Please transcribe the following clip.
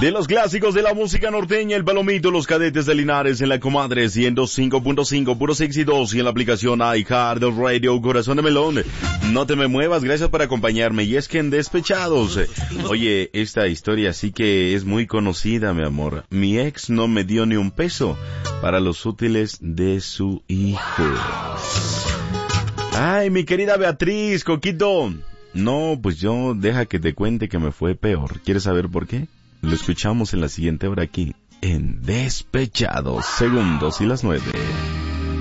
De los clásicos de la música norteña, el Palomito, los Cadetes de Linares en la Comadre 105.5, Puros Éxitos y en la aplicación iHeart Radio, Corazón de Melón. No te me muevas, gracias por acompañarme. Y es que en Despechados, oye, esta historia sí que es muy conocida, mi amor. Mi ex no me dio ni un peso para los útiles de su hijo. Ay, mi querida Beatriz, Coquito. No, pues yo, deja que te cuente que me fue peor. ¿Quieres saber por qué? Lo escuchamos en la siguiente hora aquí, en Despechados, segundos y las 9.